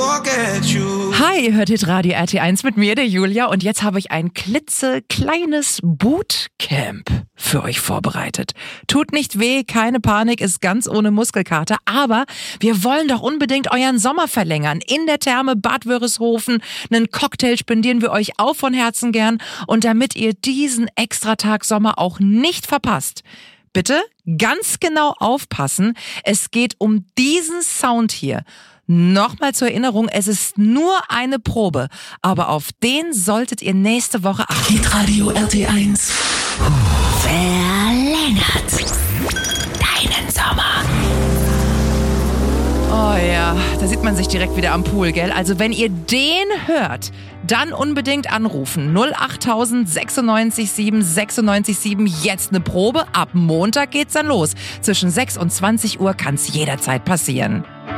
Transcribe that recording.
forget you. Hi, ihr hört Hitradio RT1 mit mir, der Julia. Und jetzt habe ich ein klitzekleines Bootcamp für euch vorbereitet. Tut nicht weh, keine Panik, ist ganz ohne Muskelkater. Aber wir wollen doch unbedingt euren Sommer verlängern. In der Therme Bad Wörishofen. Einen Cocktail spendieren wir euch auch von Herzen gern. Und damit ihr diesen Extratag Sommer auch nicht verpasst, bitte ganz genau aufpassen. Es geht um diesen Sound hier. Nochmal zur Erinnerung, es ist nur eine Probe, aber auf den solltet ihr nächste Woche achten. Hitradio RT1 verlängert deinen Sommer. Oh ja, da sieht man sich direkt wieder am Pool, gell? Also wenn ihr den hört, dann unbedingt anrufen. 08000 96 7 96 7. Jetzt eine Probe. Ab Montag geht's dann los. Zwischen 6 und 20 Uhr kann's jederzeit passieren.